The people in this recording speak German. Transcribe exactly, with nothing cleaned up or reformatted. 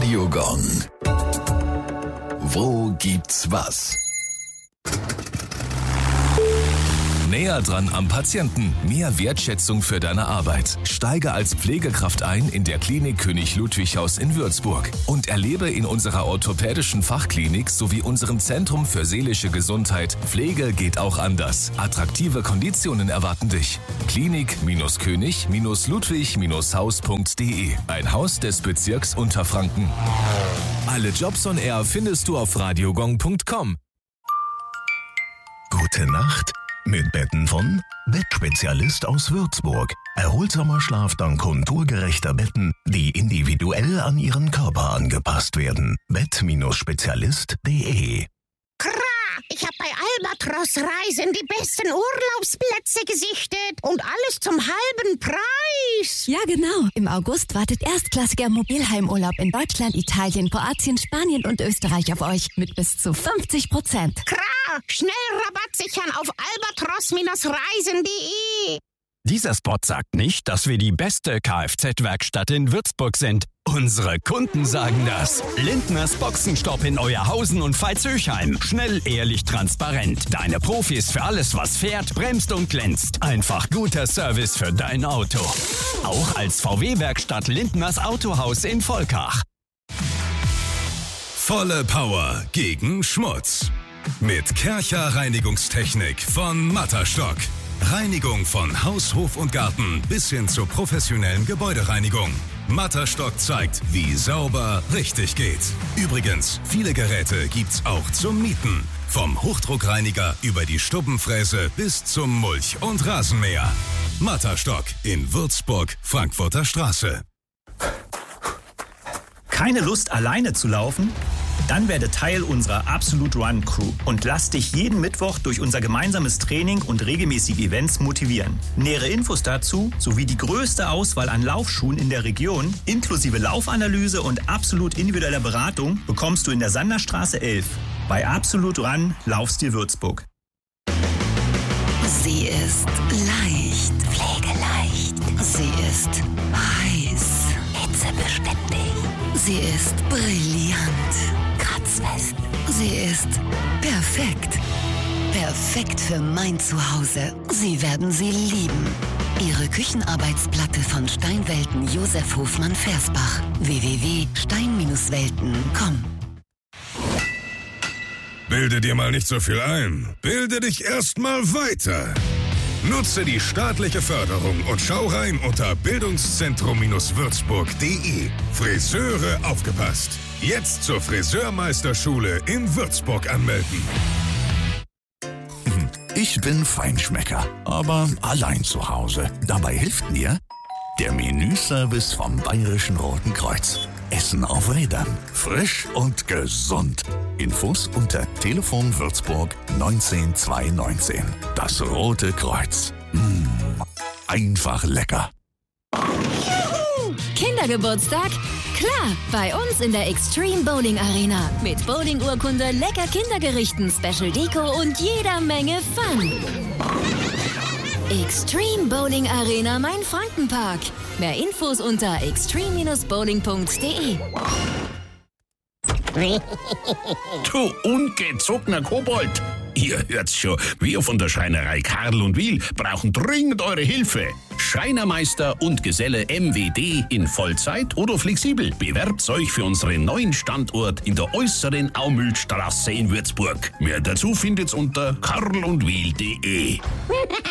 Radio Gong. Wo gibt's was? Näher dran am Patienten. Mehr Wertschätzung für deine Arbeit. Steige als Pflegekraft ein in der Klinik König Ludwig Haus in Würzburg und erlebe in unserer orthopädischen Fachklinik sowie unserem Zentrum für seelische Gesundheit Pflege geht auch anders. Attraktive Konditionen erwarten dich. Klinik-König Ludwig Haus punkt de. Ein Haus des Bezirks Unterfranken. Alle Jobs on Air findest du auf radiogong punkt com. Gute Nacht mit Betten von Bettspezialist aus Würzburg. Erholsamer Schlaf dank konturgerechter Betten, die individuell an Ihren Körper angepasst werden. Bett Spezialist punkt de. Ich habe bei Albatros Reisen die besten Urlaubsplätze gesichtet und alles zum halben Preis. Ja, genau. Im August wartet erstklassiger Mobilheimurlaub in Deutschland, Italien, Kroatien, Spanien und Österreich auf euch mit bis zu fünfzig Prozent. Klar, schnell Rabatt sichern auf albatros Reisen punkt de. Dieser Spot sagt nicht, dass wir die beste Kfz-Werkstatt in Würzburg sind. Unsere Kunden sagen das. Lindners Boxenstopp in Euerhausen und Veitshöchheim. Schnell, ehrlich, transparent. Deine Profis für alles, was fährt, bremst und glänzt. Einfach guter Service für dein Auto. Auch als V W-Werkstatt Lindners Autohaus in Volkach. Volle Power gegen Schmutz. Mit Kärcher Reinigungstechnik von Matterstock. Reinigung von Haus, Hof und Garten bis hin zur professionellen Gebäudereinigung. Matterstock zeigt, wie sauber richtig geht. Übrigens, viele Geräte gibt's auch zum Mieten. Vom Hochdruckreiniger über die Stubbenfräse bis zum Mulch- und Rasenmäher. Matterstock in Würzburg, Frankfurter Straße. Keine Lust, alleine zu laufen? Dann werde Teil unserer Absolute Run Crew und lass dich jeden Mittwoch durch unser gemeinsames Training und regelmäßige Events motivieren. Nähere Infos dazu sowie die größte Auswahl an Laufschuhen in der Region inklusive Laufanalyse und absolut individueller Beratung bekommst du in der Sanderstraße elf. Bei Absolute Run Laufstil Würzburg. Sie ist leicht, pflegeleicht. Sie ist heiß, hitzebeständig. Sie ist brillant, kratzfest. Sie ist perfekt. Perfekt für mein Zuhause. Sie werden sie lieben. Ihre Küchenarbeitsplatte von Steinwelten Josef Hofmann Versbach. w w w punkt stein welten punkt com. Bilde dir mal nicht so viel ein. Bilde dich erst mal weiter. Nutze die staatliche Förderung und schau rein unter bildungszentrum-würzburg punkt de. Friseure aufgepasst. Jetzt zur Friseurmeisterschule in Würzburg anmelden. Ich bin Feinschmecker, aber allein zu Hause. Dabei hilft mir der Menüservice vom Bayerischen Roten Kreuz. Essen auf Rädern. Frisch und gesund. Infos unter Telefon Würzburg neunzehn zweihundertneunzehn. Das Rote Kreuz. Mmh, einfach lecker. Kindergeburtstag? Klar, bei uns in der Extreme Bowling Arena. Mit Bowling-Urkunde, lecker Kindergerichten, Special Deko und jeder Menge Fun. Extreme Bowling Arena Main-Frankenpark. Mehr Infos unter extreme bowling punkt de. Du ungezogener Kobold! Ihr hört's schon, wir von der Schreinerei Karl und Wiel brauchen dringend eure Hilfe. Schreinermeister und Geselle M W D in Vollzeit oder flexibel. Bewerbt euch für unseren neuen Standort in der äußeren Aumühlstraße in Würzburg. Mehr dazu findet's unter karl und wiel punkt de.